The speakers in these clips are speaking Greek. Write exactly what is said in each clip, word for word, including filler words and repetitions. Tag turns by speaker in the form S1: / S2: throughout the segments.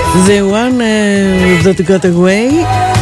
S1: The One uh, That Got Away.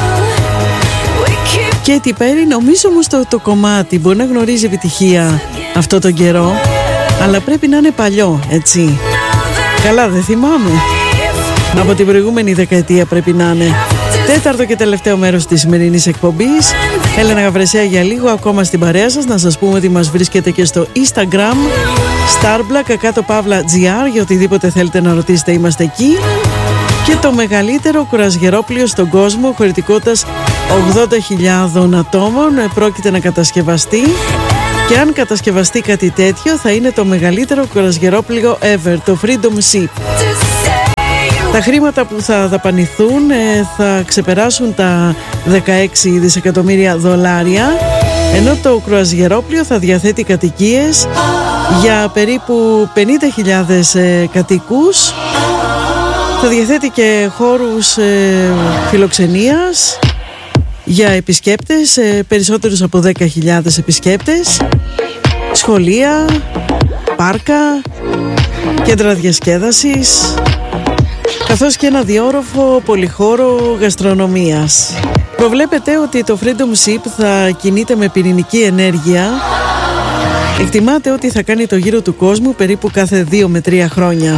S1: Katy Perry, νομίζω όμως το, το κομμάτι μπορεί να γνωρίζει επιτυχία αυτό τον καιρό, αλλά πρέπει να είναι παλιό, έτσι. Καλά, δεν θυμάμαι. Από την προηγούμενη δεκαετία πρέπει να είναι. Τέταρτο και τελευταίο μέρος της σημερινής εκπομπής. Έλενα Γαβρεσιά για λίγο ακόμα στην παρέα σας. Να σας πούμε ότι μας βρίσκεται και στο Instagram Starblack κάτω παύλα τζι αρ. Για οτιδήποτε θέλετε να ρωτήσετε είμαστε εκεί. Και το μεγαλύτερο κουρασγερόπλοιο στον κόσμο χωρητικότητας ογδόντα χιλιάδων ατόμων πρόκειται να κατασκευαστεί. Και αν κατασκευαστεί κάτι τέτοιο θα είναι το μεγαλύτερο κουρασγερόπλοιο ever, το Freedom Ship. Τα χρήματα που θα δαπανηθούν θα ξεπεράσουν τα δεκαέξι δισεκατομμύρια δολάρια, ενώ το κρουαζιερόπλοιο θα διαθέτει κατοικίες για περίπου πενήντα χιλιάδες κατοίκους. Θα διαθέτει και χώρους φιλοξενίας για επισκέπτες, περισσότερους από δέκα χιλιάδες επισκέπτες, σχολεία, πάρκα, κέντρα διασκέδασης, καθώς και ένα διόροφο πολυχώρο γαστρονομίας. Προβλέπεται ότι το Freedom Ship θα κινείται με πυρηνική ενέργεια. Εκτιμάται ότι θα κάνει το γύρο του κόσμου περίπου κάθε δύο με τρία χρόνια.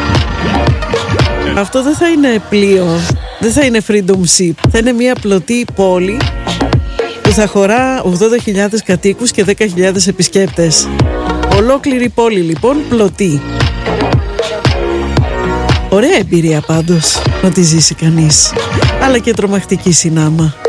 S1: Αυτό δεν θα είναι πλοίο, δεν θα είναι Freedom Ship. Θα είναι μια πλωτή πόλη που θα χωρά ογδόντα χιλιάδες κατοίκους και δέκα χιλιάδες επισκέπτες. Ολόκληρη πόλη λοιπόν, πλωτή. Ωραία εμπειρία πάντως να τη ζήσει κανείς, αλλά και τρομακτική συνάμα.